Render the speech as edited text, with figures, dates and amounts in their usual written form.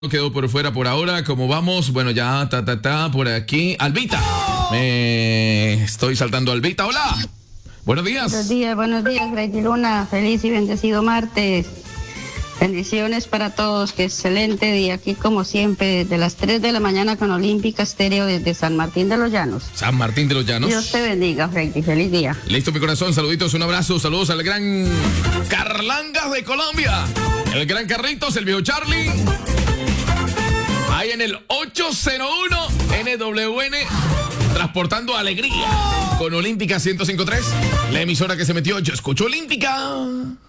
Quedó por fuera por ahora. ¿Cómo vamos? Bueno, ya, por aquí. Albita. Me estoy saltando Albita. Hola. Buenos días. Buenos días, Grady Luna. Feliz y bendecido martes. Bendiciones para todos. Qué excelente día aquí, como siempre, desde las 3 de la mañana con Olímpica Estéreo desde San Martín de los Llanos. San Martín de los Llanos. Dios te bendiga, Grady. Feliz día. Listo, mi corazón. Saluditos, un abrazo. Saludos al gran Carlangas de Colombia. El gran Carlitos, el viejo Charlie. Ahí en el 801 NWN, transportando alegría con Olímpica 105.3, la emisora que se metió. Yo escucho Olímpica.